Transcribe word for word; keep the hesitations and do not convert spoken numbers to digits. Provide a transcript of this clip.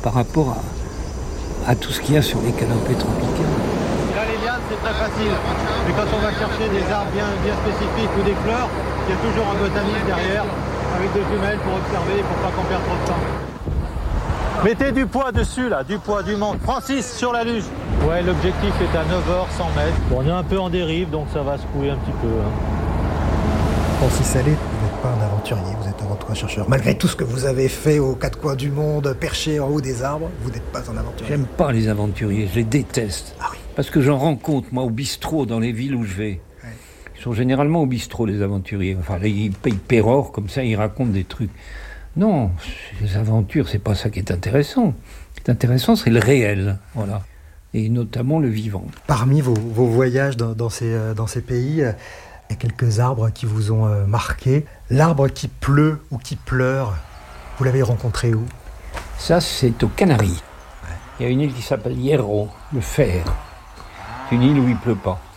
par rapport à, à tout ce qu'il y a sur les canopées tropicales. Là, les lianes, c'est très facile. Mais quand on va chercher des arbres bien, bien spécifiques ou des fleurs, il y a toujours un botaniste derrière avec des jumelles pour observer, pour pas qu'on perde trop de temps. Mettez du poids dessus, là, du poids, du manque. Francis, sur la luge. Ouais, l'objectif est à neuf heures, cent mètres. Bon, on est un peu en dérive, donc ça va secouer un petit peu. Hein. Francis Allais, vous n'êtes pas un aventurier, vous êtes avant tout un chercheur. Malgré tout ce que vous avez fait aux quatre coins du monde, perché en haut des arbres, vous n'êtes pas un aventurier. J'aime pas les aventuriers, je les déteste. Ah oui. Parce que j'en rencontre, moi, au bistrot, dans les villes où je vais. Ouais. Ils sont généralement au bistrot, les aventuriers. Enfin, ils payent pérore, comme ça, ils racontent des trucs. Non, les aventures, c'est pas ça qui est intéressant. Ce qui est intéressant, c'est le réel, voilà. Et notamment le vivant. Parmi vos, vos voyages dans, dans, ces, dans ces pays, euh, il y a quelques arbres qui vous ont euh, marqué. L'arbre qui pleut ou qui pleure, vous l'avez rencontré où ? Ça, c'est aux Canaries. Il y a une île qui s'appelle Hierro, le fer. C'est une île où il pleut pas.